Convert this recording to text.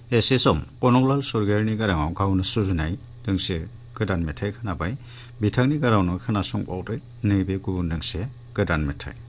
एसे सम कनकलाल स्वर्गियारिनि गाराङाव गावनो सुजुनाय दोंसे गोदान मेथाइ खोनाबाय। बिथांनि गाराङावनो खोनासंबावदो नैबे गुबुन दोंसे गोदान मेथाइ।